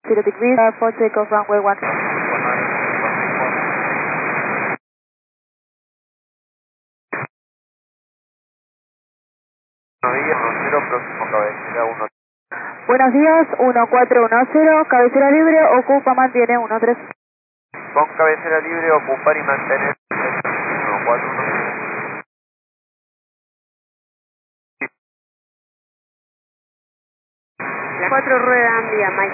degree for takeoff runway 1. Próximo cabecera 1. Buenos días, 1410, cabecera libre, ocupa, mantiene 13. Con cabecera libre, ocupar y mantener 141. 4 ruedas, Andia, Mike.